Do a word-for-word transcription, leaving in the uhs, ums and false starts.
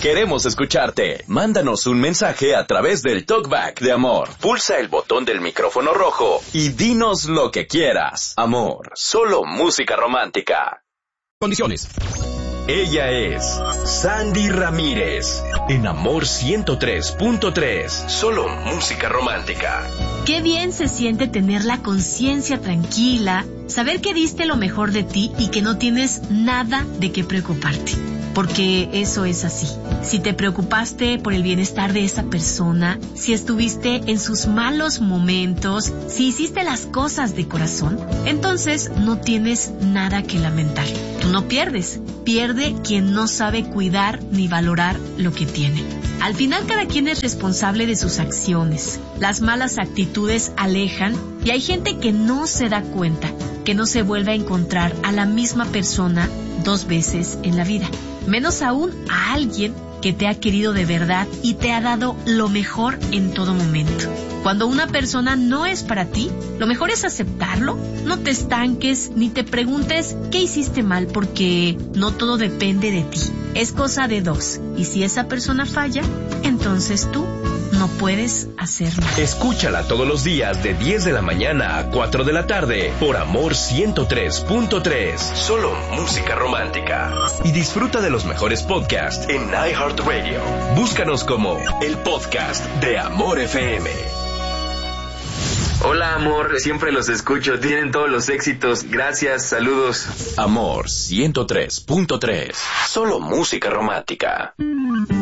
Queremos escucharte. Mándanos un mensaje a través del Talkback de Amor. Pulsa el botón del micrófono rojo y dinos lo que quieras. Amor, solo música romántica. Condiciones. Ella es Sandy Ramírez, en Amor ciento tres punto tres, solo música romántica. Qué bien se siente tener la conciencia tranquila, saber que diste lo mejor de ti y que no tienes nada de qué preocuparte. Porque eso es así. Si te preocupaste por el bienestar de esa persona, si estuviste en sus malos momentos, si hiciste las cosas de corazón, entonces no tienes nada que lamentar. Tú no pierdes. Pierde quien no sabe cuidar ni valorar lo que tiene. Al final cada quien es responsable de sus acciones. Las malas actitudes alejan y hay gente que no se da cuenta, que no se vuelve a encontrar a la misma persona dos veces en la vida. Menos aún a alguien que te ha querido de verdad y te ha dado lo mejor en todo momento. Cuando una persona no es para ti, lo mejor es aceptarlo. No te estanques ni te preguntes qué hiciste mal, porque no todo depende de ti. Es cosa de dos. Y si esa persona falla, entonces tú no puedes hacer nada. Escúchala todos los días de diez de la mañana a cuatro de la tarde por Amor ciento tres punto tres. Solo música romántica. Y disfruta de los mejores podcasts en iHeartRadio. Búscanos como el podcast de Amor F M. Hola, amor, siempre los escucho, tienen todos los éxitos, gracias, saludos. Amor ciento tres punto tres, solo música romántica.